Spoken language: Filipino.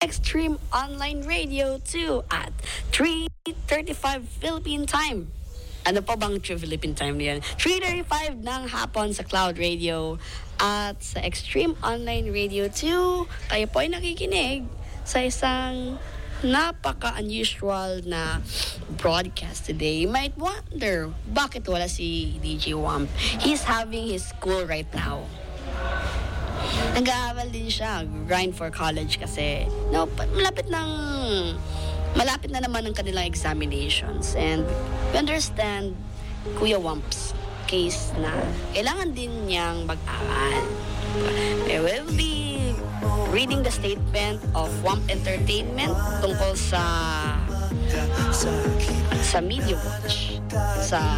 Extreme Online Radio 2 at 3:35 Philippine Time. Ano pa bang Philippine Time niyan? 3:35 ng hapon sa Cloud Radio at sa Extreme Online Radio 2. Tayo po ay nakikinig sa isang napaka-unusual na broadcast today. You might wonder, bakit wala si DJ Wamp? He's having his school right now. Nag-aaral din siya, grind for college kasi malapit na naman ang kanilang examinations. And we understand Kuya Wamp's case na kailangan din niyang mag-aral. We will be reading the statement of Wamp Entertainment tungkol sa Media Watch sa